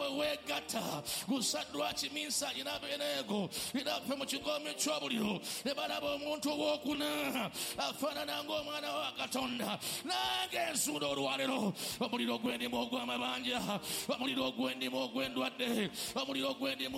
wegata gusaddwa kiminsa inabenego inape mu kigomi ky'obuliro ne balaba omuntu owokuna afaanana ng'omwana wa Katonda. Nange nsuula olwalero omuliro gwendimu ogw'amabanja, omuliro gwendimu ogw'endwadde, omuliro gwendimu